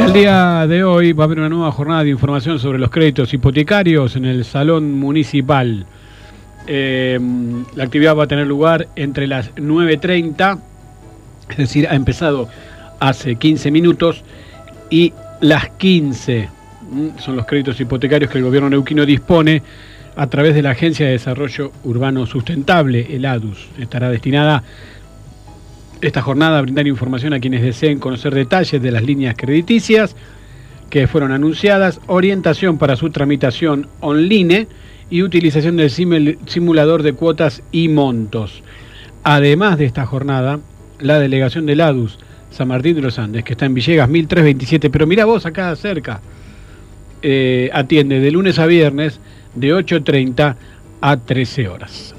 el día de hoy va a haber una nueva jornada de información sobre los créditos hipotecarios en el Salón Municipal. La actividad va a tener lugar entre las 9:30, es decir, ha empezado hace 15 minutos, y las 15. Son los créditos hipotecarios que el gobierno neuquino dispone a través de la Agencia de Desarrollo Urbano Sustentable, el ADUS. Estará destinada esta jornada a brindar información a quienes deseen conocer detalles de las líneas crediticias que fueron anunciadas, orientación para su tramitación online y utilización del simulador de cuotas y montos. Además de esta jornada, la delegación del ADUS San Martín de los Andes, que está en Villegas 1327, pero mira vos acá cerca, atiende de lunes a viernes de 8:30 a 13 horas.